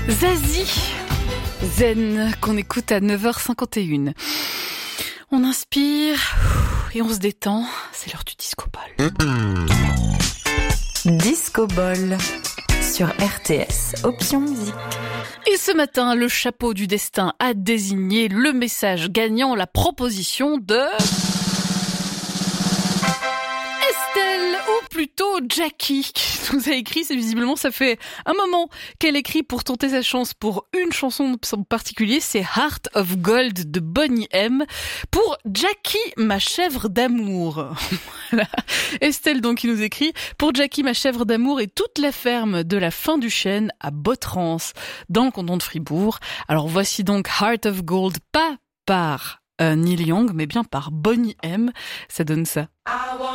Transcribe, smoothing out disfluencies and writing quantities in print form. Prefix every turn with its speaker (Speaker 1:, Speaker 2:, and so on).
Speaker 1: Zazie, Zen, qu'on écoute à 9h51. On inspire et on se détend. C'est l'heure du Disco Ball.
Speaker 2: Disco Ball sur RTS, Option Musique.
Speaker 1: Et ce matin, le chapeau du destin a désigné le message gagnant, la proposition de... Estelle, ou plutôt Jackie, qui nous a écrit. C'est visiblement, ça fait un moment qu'elle écrit pour tenter sa chance pour une chanson en particulier. C'est Heart of Gold de Boney M. Pour Jackie, ma chèvre d'amour. Voilà. Estelle donc qui nous écrit: pour Jackie, ma chèvre d'amour et toute la ferme de la fin du chêne à Bottrance, dans le canton de Fribourg. Alors voici donc Heart of Gold, pas par Neil Young, mais bien par Boney M. Ça donne ça.